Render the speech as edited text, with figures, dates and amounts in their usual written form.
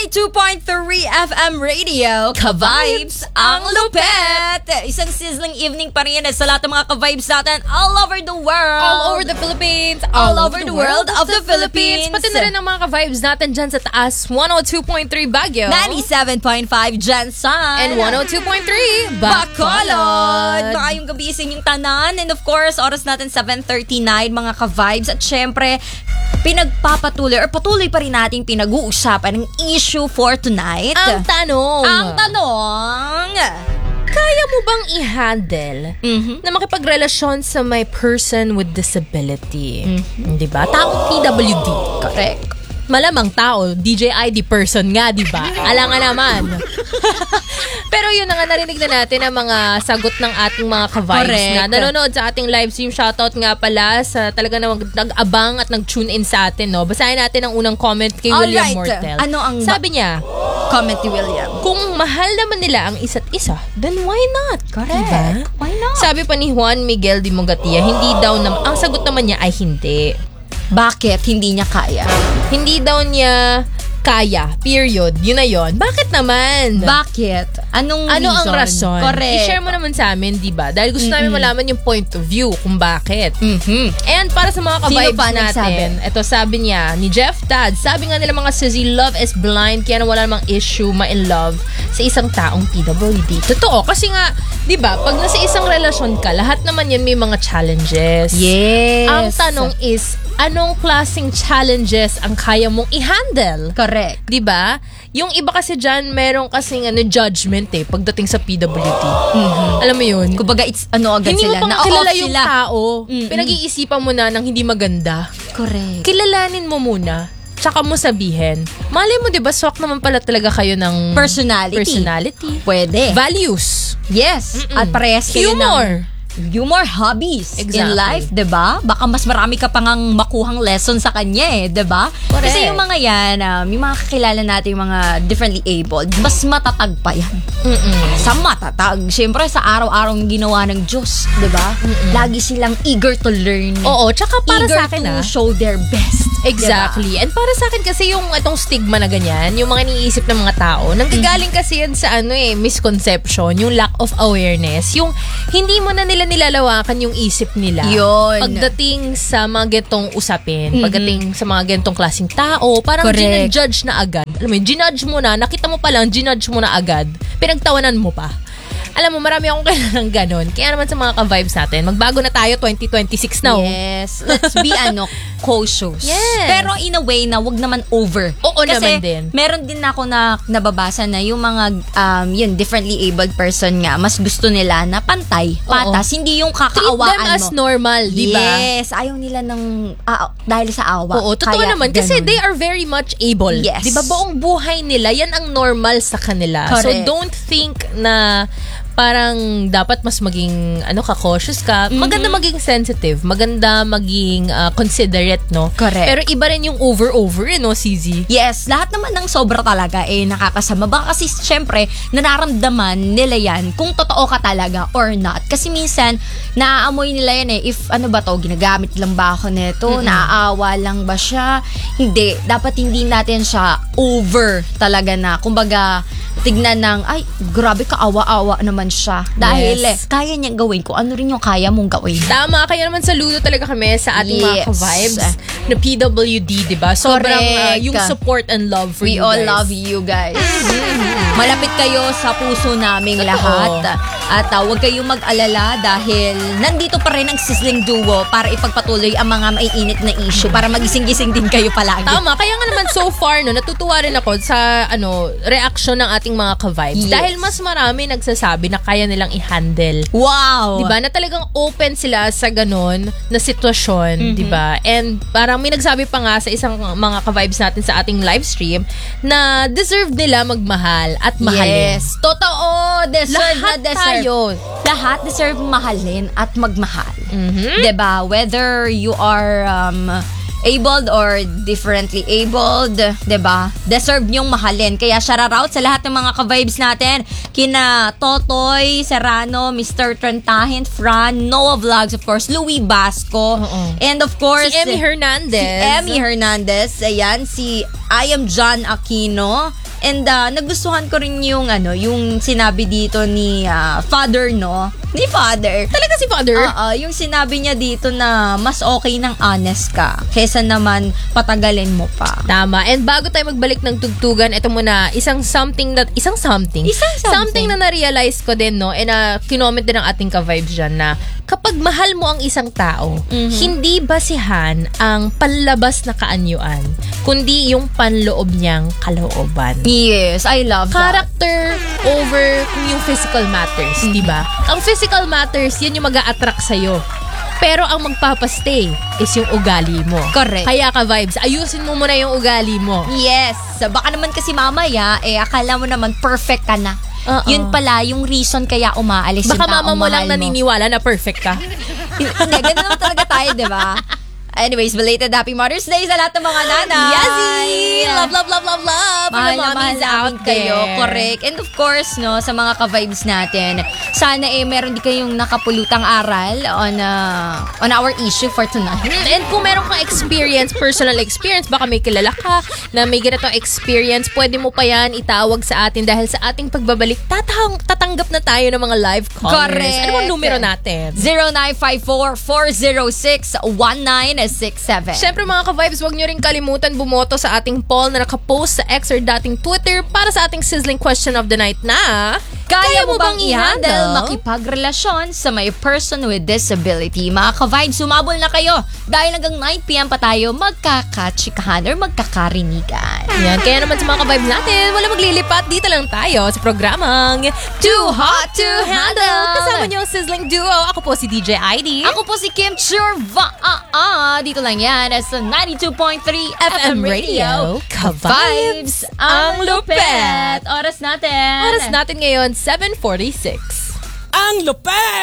92.3 FM Radio, Ka-Vibes ang lupet! Isang sizzling evening pa rin sa lahat ng mga Ka-Vibes natin all over the world. All over the Philippines. All over the world of the Philippines. Pati na rin ang mga Ka-Vibes natin dyan sa taas. 102.3 Baguio. 97.5 Jensen. And 102.3 Bacolod. Maayong gabi sa inyong tanan. And of course, oras natin 7:39 mga Ka-Vibes. At syempre, patuloy pa rin nating pinag-uusapan ng issue for tonight. Ang tanong. Kaya mo bang i-handle na makipagrelasyon sa may person with disability? Diba? Taong PWD. Correct. Malamang tao, DJID person nga, diba? Alangan naman. Pero yun na nga, narinig na natin ang mga sagot ng ating mga Ka-Vibes na nanonood sa ating live stream. Shoutout nga pala sa talaga na nag-abang at nag-tune in sa atin, no? Basahin natin ang unang comment kay William Mortel. Ano ang sabi niya? Comment ni William. Kung mahal naman nila ang isa't isa, then why not? Correct. Diba? Why not? Sabi pa ni Juan Miguel de Mongatia, hindi daw ang sagot naman niya ay hindi. Bakit hindi niya kaya? Hindi daw niya kaya. Period. Yun na yun. Bakit naman? Bakit? Ano ang rason? Correct. I-share mo naman sa amin, diba? Dahil gusto namin malaman yung point of view kung bakit. And para sa mga Ka-Vibes natin, ito sabi niya, ni Jeff Dad, sabi nga nila mga Suzy, love is blind, kaya wala namang issue ma-in love sa isang taong PWD. Totoo, kasi nga, diba, pag nasa isang relasyon ka, lahat naman yan may mga challenges. Yes. Ang tanong is, anong klaseng challenges ang kaya mong i-handle? Correct. Diba? Yung iba kasi dyan, meron kasing judgment pagdating sa PWD. Alam mo yun? Kumbaga, it's agad hindi sila. Hindi mo pang kilala yung tao. Pinag-iisipan mo na ng hindi maganda. Correct. Kilalanin mo muna. Tsaka mo sabihin. Malay mo, diba, swak naman pala talaga kayo ng personality. Pwede. Values. Yes. At parehas kayo humor hobbies in life, 'di ba? Baka mas marami ka pang makuhang lesson sa kanya diba? Kasi yung mga yan, yung mga kakilala natin, yung mga differently abled, mas matatag pa yan. Sa matatag. Siyempre, sa araw-araw ginawa ng Diyos, 'di ba? Lagi silang eager to learn. Oo, tsaka para eager sa akin to show their best. Exactly. Diba? And para sa akin kasi yung itong stigma na ganyan, yung mga iniisip ng mga tao, nanggagaling kasi yan sa misconception, yung lack of awareness, yung hindi mo na nila nilalawakan yung isip nila. Yun. Pagdating sa mga gantong usapin, pagdating sa mga gantong klaseng tao, parang ginajudge na agad. Alam mo, ginudge mo na, nakita mo pa lang, ginudge mo na agad. Pinagtawanan mo pa. Alam mo, marami akong kailangang ganon. Kaya naman sa mga Ka-Vibes natin, magbago na tayo 2026 na. Yes. Let's be cautious. Yes. Pero in a way na wag naman over. Oo, kasi naman din. Meron din ako na nababasa na yung mga differently abled person nga, mas gusto nila na pantay, patas, hindi yung kakaawaan treat them as normal, di ba? Yes. Ayaw nila ng dahil sa awa. Oo, totoo naman. Ganun. Kasi they are very much able. Yes. Di ba? Buong buhay nila, yan ang normal sa kanila. Correct. So don't think na parang dapat mas maging cautious ka. Maganda maging sensitive, maganda maging considerate, no? Correct. Pero iba rin yung over, CZ? Yes, lahat naman ng sobra talaga nakakasama. Baka kasi syempre nararamdaman nila yan kung totoo ka talaga or not. Kasi minsan naaamoy nila yan if ginagamit lang ba ako nito? Naaawa lang ba siya? Hindi. Dapat hindi natin siya over talaga na. Kumbaga, tignan ng, ay, grabe kaawa-awa naman siya. Dahil kaya niyang gawin kung ano rin yung kaya mong gawin. Tama, kaya naman saludo talaga kami sa ating mga Ka-Vibes na PWD, diba? Sobrang yung support and love for you guys. We all love you guys. Malapit kayo sa puso naming lahat. At huwag kayong mag-alala dahil nandito pa rin ang Sizzling Duo para ipagpatuloy ang mga maiinit na issue para magising-gising din kayo palagi. Tama, kaya nga naman so far, natutuwa rin ako sa reaction ng ating mga Ka-Vibes. Yes. Dahil mas marami nagsasabi na kaya nilang i-handle. Wow! Diba? Na talagang open sila sa ganon na sitwasyon. Diba? And parang may nagsabi pa nga sa isang mga Ka-Vibes natin sa ating live stream na deserve nila magmahal at mahalin. Yes. Totoo. Lahat tayo. Lahat deserve mahalin at magmahal. Diba? Whether you are abled or differently abled, 'di ba? Deserve niyong mahalin. Kaya shout out sa lahat ng mga Ka-Vibes natin, kina Totoy Serrano, Mr. Trentahin, Fran, Noah Vlogs, of course, Louie Basco, and of course si Emmy Hernandez. Ayan, si I am John Aquino, And nagustuhan ko rin yung sinabi dito ni Father, no? Ni Father. Talaga si Father? Yung sinabi niya dito na mas okay nang honest ka kesa naman patagalin mo pa. Tama. And bago tayo magbalik ng tugtugan, ito muna, isang something na na-realize ko din, no? And kinoment din ng ating ka-vibes dyan na kapag mahal mo ang isang tao, hindi basihan ang panlabas na kaanyuan, kundi yung panloob niyang kalooban. Yes, I love that. Character over yung physical matters, di ba? Ang physical matters, yan yung mag-a-attract sa'yo. Pero ang magpapastay is yung ugali mo. Correct. Kaya ka-vibes, ayusin mo muna yung ugali mo. Yes. Baka naman kasi mamaya, akala mo naman perfect ka na. Yun pala, yung reason kaya umaalis baka yung taong mama mo lang mahal mo. naniniwala na perfect ka. Hindi, ganun naman talaga tayo, di ba? Anyways, belated Happy Mother's Day sa lahat ng mga nanay. Yasy! Love, love, love, love, love. Mahal na mahal Mommies out kayo. there. Correct. And of course, no, sa mga ka-vibes natin, sana meron din kayong nakapulutang aral on our issue for tonight. And kung meron kang experience, personal experience, baka may kilala ka na may ganitong experience, pwede mo pa yan itawag sa atin dahil sa ating pagbabalik, tatanggap na tayo ng mga live callers. Correct. Ano bang numero natin? 0954-406-1967. Siyempre mga ka-vibes, huwag nyo rin kalimutan bumoto sa ating poll na nakapost sa X or dating Twitter para sa ating sizzling question of the night na Kaya mo bang i-handle makipagrelasyon sa may person with disability? Mga ka-vibes, sumabol na kayo dahil hanggang 9pm pa tayo magkakatsikahan or magkakarinigan. Yan, kaya naman sa mga ka-vibes natin, wala maglilipat, dito lang tayo sa programang Too Hot to Handle. Kasama niyo ang sizzling duo. Ako po si DJ ID. Ako po si Kim Churva. Dito lang yan sa 92.3 FM Radio. Ka-vibes ang lupet. Oras natin ngayon, 7:46. Ang lupet!